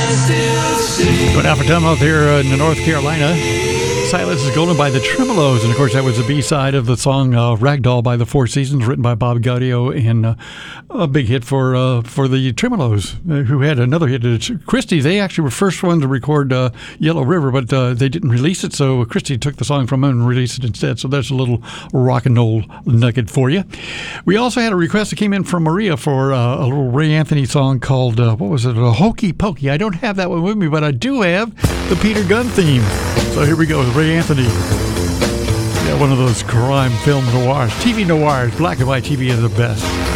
Going out for time out there in North Carolina. Silas is Golden by the Tremolos, and of course that was the B-side of the song Ragdoll by the Four Seasons, written by Bob Gaudio, and a big hit for the Tremolos, who had another hit. Christie, they actually were first one to record Yellow River, but they didn't release it, so Christie took the song from them and released it instead. So that's a little rock and roll nugget for you. We also had a request that came in from Maria for a little Ray Anthony song called, what was it, Hokey Pokey. I don't have that one with me, but I do have the Peter Gunn theme. So here we go with Ray Anthony. Yeah, one of those crime film noirs, TV noirs. Black and white TV are the best.